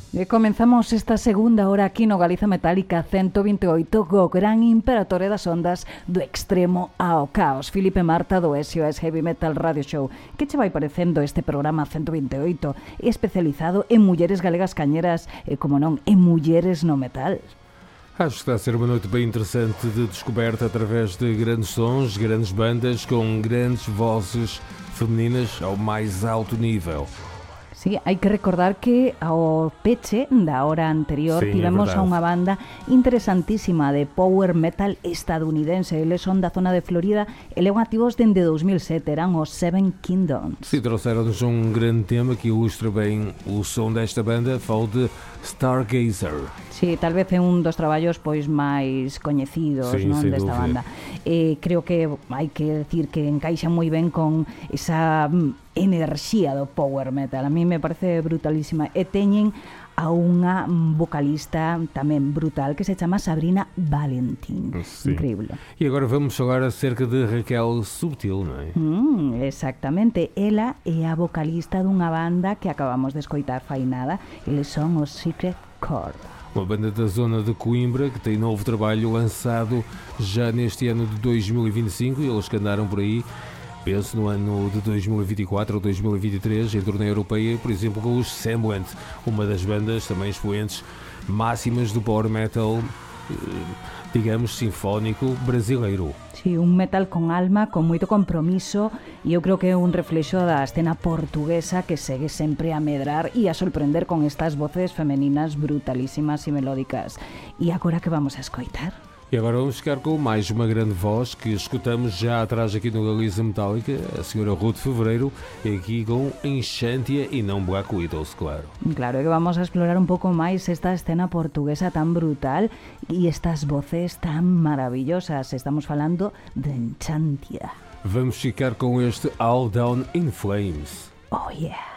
E comenzamos esta segunda hora aquí no Galiza Metálica 128 co gran imperatore das ondas do extremo ao caos. Filipe Marta do SOS Heavy Metal Radio Show. Que che vai parecendo este programa 128 especializado en mulleres galegas cañeras e, como non, en mulleres no metal? Acho que está a ser uma noite bem interessante de descoberta através de grandes sons, grandes bandas com grandes vozes femininas ao mais alto nível. Sí, hai que recordar que ao peche da hora anterior tivemos a unha banda interesantísima de power metal estadounidense. Eles son da zona de Florida e levan activos dende 2007, eran os Seven Kingdoms. Sim, trouxeram-nos grande tema que ilustra bem o som desta banda, falo de Stargazer. Sí, tal vez é un dos traballos pois máis coñecidos, non, desta banda. Creo que hai que decir que encaixa moi ben con esa enerxía do power metal. A mí me parece brutalísima. E teñen a unha vocalista tamén brutal que se chama Sabrina Valentin. Sim. Increíble. E agora vamos falar acerca de Raquel Subtil, non é? Exactamente. Ela é a vocalista dunha banda que acabamos de escoitar fai nada. Eles son os Secret Chord. Uma banda da zona de Coimbra que tem novo trabalho lançado já neste ano de 2025 e eles que andaram por aí, penso no ano de 2024 ou 2023 em turnê europeia, por exemplo com os Semblant, uma das bandas também expoentes máximas do power metal, digamos, sinfónico brasileiro. Sí, un metal con alma, con moito compromiso, e eu creo que é un reflexo da escena portuguesa que segue sempre a medrar e a sorprender con estas voces femeninas brutalísimas e melódicas. E agora que vamos a escoitar? E agora vamos ficar com mais uma grande voz que escutamos já atrás aqui no Galiza Metálica, a senhora Ruth Fevereiro, aqui com Enchantia e não Black Widows, claro. Claro, é que vamos a explorar un pouco máis esta escena portuguesa tan brutal e estas voces tan maravillosas. Estamos falando de Enchantia. Vamos ficar com este All Down in Flames. Oh yeah!